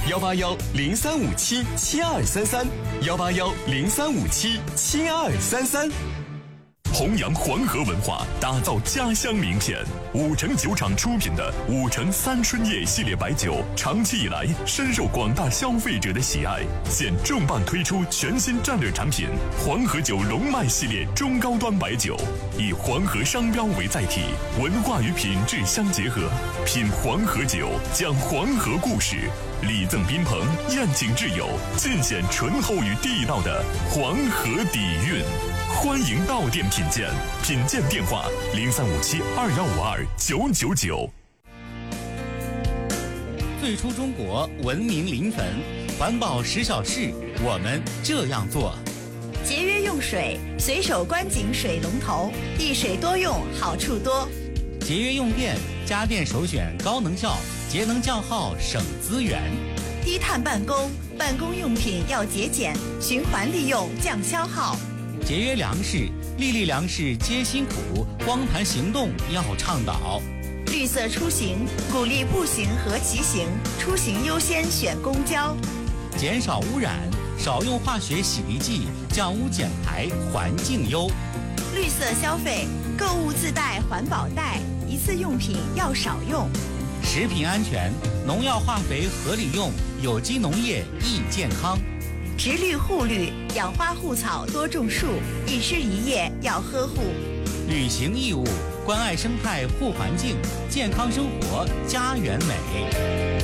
18103577233，18103577233。弘扬黄河文化，打造家乡名片。五城酒厂出品的五城三春夜系列白酒，长期以来深受广大消费者的喜爱。现重磅推出全新战略产品黄河酒龙脉系列中高端白酒，以黄河商标为载体，文化与品质相结合。品黄河酒，讲黄河故事，礼赠宾朋，宴请挚友，尽显醇厚与地道的黄河底蕴。欢迎到店品鉴，品鉴电话035721529999。 最初中国文明临汾，环保10小事，我们这样做： 节约用水，随手关紧水龙头，一水多用，好处多； 节约用电，家电首选高能效，节能降耗，省资源； 低碳办公，办公用品要节俭，循环利用，降消耗； 节约粮食，粒粒粮食皆辛苦，光盘行动要倡导； 绿色出行，鼓励步行和骑行，出行优先选公交； 减少污染，少用化学洗涤剂，降污减排，环境优； 绿色消费，购物自带环保袋，一次用品要少用； 食品安全，农药化肥合理用，有机农业益健康； 植绿护绿，养花护草多种树，一枝一叶要呵护； 履行义务，关爱生态护环境，健康生活家园美。